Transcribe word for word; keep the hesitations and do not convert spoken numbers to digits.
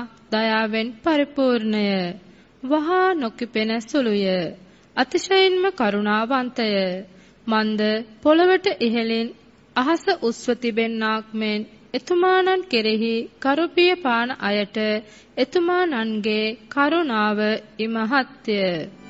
දයාවෙන් පරිපූර්ණය. වහා නොකිපෙන සුළුය. අතිශයින්ම කරුණාවන්තය. මන්ද පොළවට ඉහළින් අහස උස්ව තිබෙන්නාක් මෙන් එතුමානන් කෙරෙහි කරුපිය පාන අයට එතුමානන්ගේ කරුණාව ඉමහත්ය.